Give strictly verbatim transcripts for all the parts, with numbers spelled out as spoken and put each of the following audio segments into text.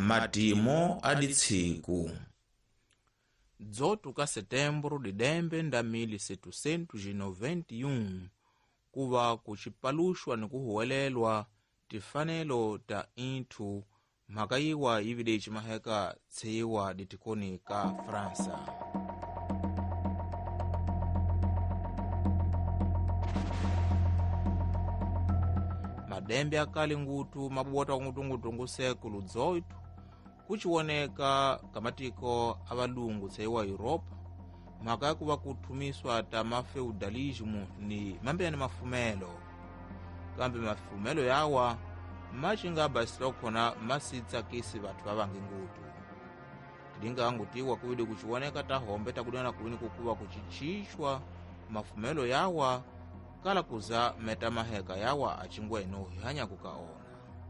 matimo aditsiku dzoto ka setembro de dembe nda mil setecentos e noventa e um kuva kucipaluxwa ni kuhuwelelwa tifanelo ta inthu mhaka yiwa yivide icimaheka tseyiwa ditikoni ka Fransa. Madembe akali ngutu mabota kungutungutungu sekulu dzoito kuciwoneka kamatiko avalungu tseyiwa Europa mhaka yakuva kuthumiswa ta mafeudalismo ni mambeyani mafumelo kambe mafumelo yawa macinga basira khona masitsakisi vathu vavangi ngutu kidinga angutiwa kuwide kuciwoneka tahombe takudana kuwini kukuva kucicixwa mafumelo yawa kala kuza meta maheka yawa acingweno hihanya kukaona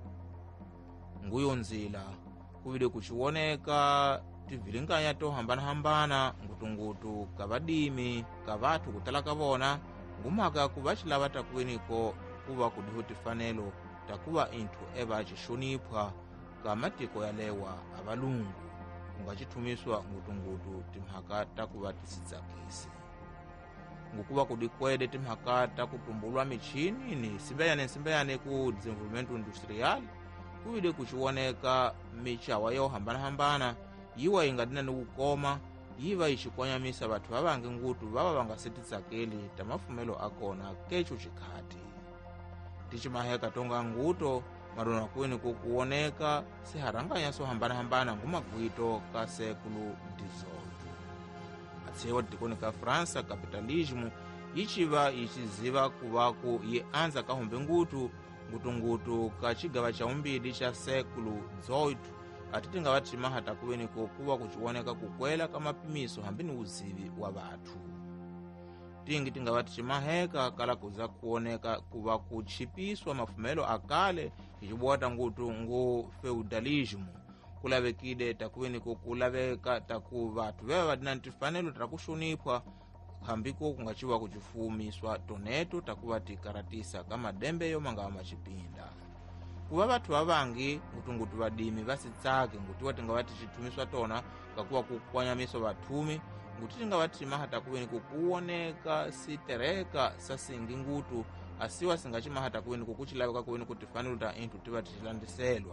nguyo nzila kuwide kuciwoneka tivilinganya tohambana-hambana ngutungutu kavadimi kavathu kutala kavona ngumhaka kuvacilava takuwiniko kuva kudiho tifanelo takuva inthu eva acixoniphwa kamatiko yalewa avalungu kungacithumiswa ngutungutu timhaka takuva tisitsakisi ngukuva kudikwede timhaka takutumbulwa michini ni simbeyane simbeyane ku desenvolvimento industrial kuwide kuciwoneka micawa yohambana-hambana yiwa ingadina ni kukoma yiva icikwanyamisa vathu vavangi ngutu vava vangasititsakeli ta mafumelo akona keco cikhati ticimaheka tonga nguto madona kuwini kukuwoneka siharanganya sohambana-hambana ngumagwito ka sekulu dezoito atsewa ditikoni ka Fransa kapitalismo yiciva iciziva kuvaku yi anza kahombe ngutu ngutungutu ka cigava ca umbidi ca sekulu dezoito ati tingava timaha takuwiniko kuva kuciwoneka kukwela ka mapimiso hambi ni uzivi wa vathu tingi tingava ticimaheka kala kuza kuwoneka kuva kuchipiswa mafumelo akale icibota ngutu ngu feudalismo kulavekide takuwiniko kulaveka taku vathu veva vadina ntifanelo takuxuniphwa hambiko kungaciva kucifumiswa toneto takuva tikaratisa ka madembeyo mangava macipinda kuva vathu vavangi ngutungutu vadimi vasitsake ngutiwa tingava ticithumiswa tona kakuva kukwanyamiswa vathumi nguti tingava timaha takuwiniko kuwoneka sitereka sasingi ngutu asiwa singacimaha takuwiniko kucilaveka kuwiniko tifanelo ta inthu tiva ticilandiselwa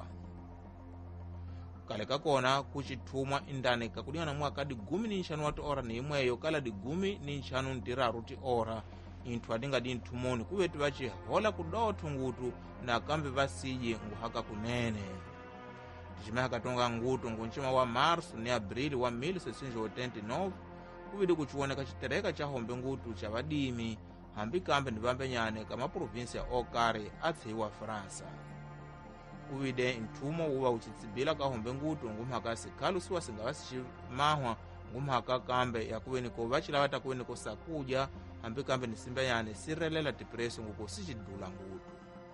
kale kakona kucithumwa indani kakudingana mwaka digumi ni nxanu wa tiora ni imweyo kala digumi ni nxanu ntiraru tiora inthu adingadi nthumoni kuve tivacihola kudotho ngutu na kambe vasiji nguhaka kunene ticimaheka tonga ngutu nguncima wa março ni abrili wa mil setecentos e oitenta e nove kuvide kuciwoneka citereka ca hombe ngutu ca vadimi hambi kambe ni vambenyane ka maprovinsia okari atseyiwa Fransa kuvide nthumo wuva ucitsibila ka hombe ngutu ngumhaka sikhalu siwa singava sicimahwa ngumhaka kambe yakuwiniko vacilava takuwiniko sakudya hambi kambe ni simbeyane sirelela tipreso nguko sicidula ngutu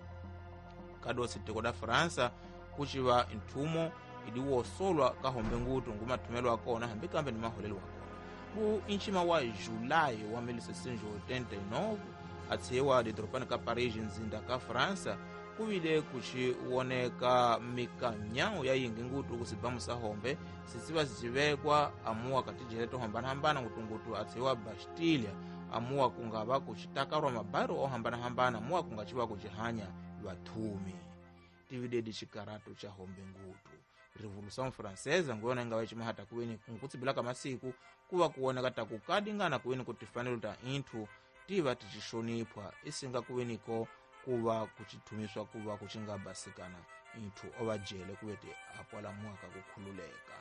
kadosi tiko da Fransa kuciva nthumo idi wosolwa ka hombe ngutu ngumathumelo akona hambi kambe ni maholelo akona ku incima wa Julai wa mil setecentos e oitenta e nove atseyiwa didropani ka Paris nzinda ka Fransa kuvide kuciwoneka mikanyawu ya yingi ngutu kusibamusa hombe sisiva sicivekwa amuwa katijele tohambana-hambana ngutungutu atseyiwa Bastilha amuwa kungava kucitakarwa mabairo ohambana-hambana amuwa kungaciva kucihanya vathumi tivide dicikarato ca hombe ngutu revolução francesa nguyona ingava icimaha takuwini nkutsibila ka masiku kuva kuwoneka takukadingana kuwini kutifanelo ta inthu tiva ticixoniphwa isinga kuwiniko kuva kucithumiswa kuva kucingabasikana inthu ovajele kuveti apola mwaka kukhululeka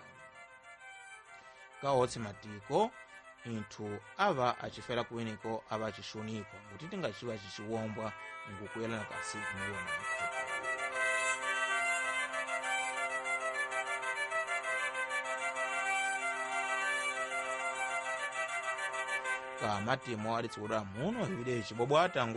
kaotsi matiko inthu ava acifela kuwiniko ava acixoniphwa nguti tingaciva ciciwombwa ngukuyelana kasi niwona nkhoto ka matimo alitsikula muno ivide cibobwata